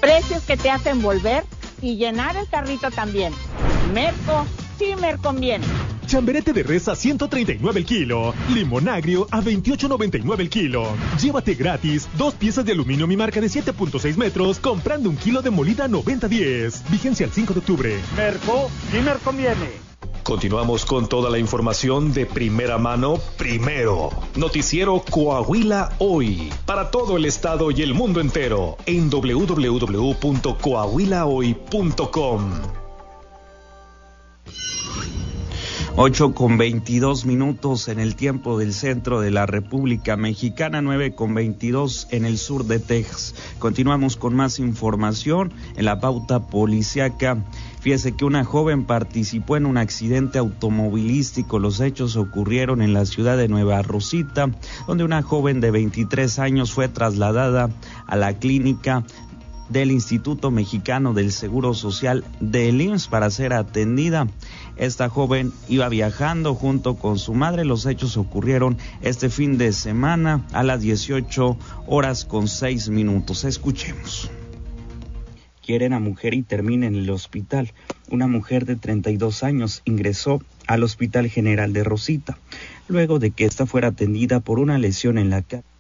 Precios que te hacen volver y llenar el carrito también. Merco, sí me conviene. Chamberete de res a 139 el kilo. Limón agrio a 28.99 el kilo. Llévate gratis 2 piezas de aluminio mi marca de 7.6 metros comprando 1 kilo de molida 90-10. Vigencia el 5 de octubre. Merco, sí me conviene. Continuamos con toda la información de primera mano, primero. Noticiero Coahuila Hoy. Para todo el estado y el mundo entero. En www.coahuilahoy.com. 8:22 en el tiempo del centro de la República Mexicana, 9:22 en el sur de Texas. Continuamos con más información en la pauta policíaca. Fíjese que una joven participó en un accidente automovilístico. Los hechos ocurrieron en la ciudad de Nueva Rosita, donde una joven de 23 años fue trasladada a la clínica del Instituto Mexicano del Seguro Social del IMSS para ser atendida. Esta joven iba viajando junto con su madre. Los hechos ocurrieron este fin de semana a las 18:06. Escuchemos. Quieren a mujer y termina en el hospital. Una mujer de 32 años ingresó al Hospital General de Rosita, luego de que ésta fuera atendida por una lesión en la cara.